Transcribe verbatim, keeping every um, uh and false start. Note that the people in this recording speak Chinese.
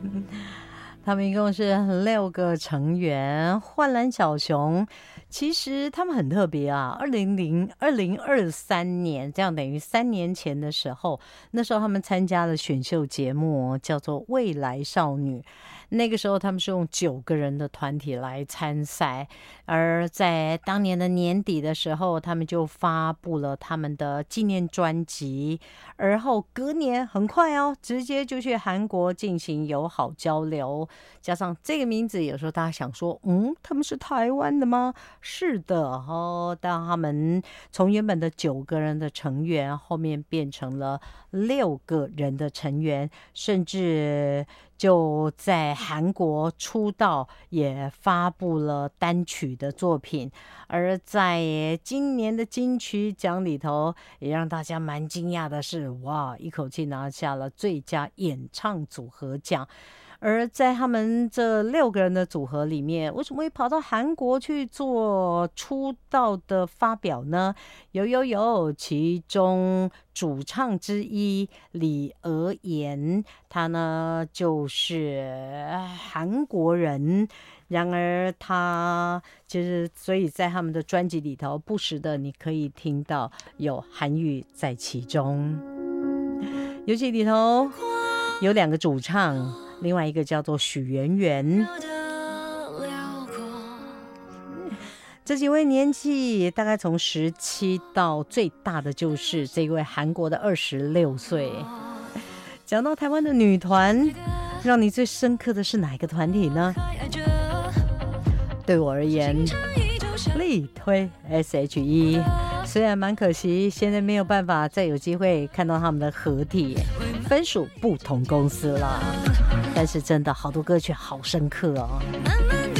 他们一共是六个成员，幻蓝小熊。其实他们很特别啊，二零零二零二三年，这样等于三年前的时候，那时候他们参加了选秀节目，叫做《未来少女》。那个时候他们是用九个人的团体来参赛，而在当年的年底的时候，他们就发布了他们的纪念专辑，而后隔年很快哦，直接就去韩国进行友好交流。加上这个名字，有时候大家想说，嗯，他们是台湾的吗？是的哦，当他们从原本的九个人的成员，后面变成了六个人的成员，甚至就在韩国出道，也发布了单曲的作品。而在今年的金曲奖里头，也让大家蛮惊讶的是，哇，一口气拿下了最佳演唱组合奖。而在他们这六个人的组合里面，为什么会跑到韩国去做出道的发表呢？有有有，其中主唱之一李娥妍，他呢就是韩国人。然而他其实，所以在他们的专辑里头，不时的你可以听到有韩语在其中。尤其里头有两个主唱，另外一个叫做许媛媛。这几位年纪大概从十七到最大的就是这位韩国的二十六岁。讲到台湾的女团，让你最深刻的是哪一个团体呢？对我而言，力推 S H E， 虽然蛮可惜，现在没有办法再有机会看到他们的合体，分属不同公司了。但是真的好多歌曲好深刻哦。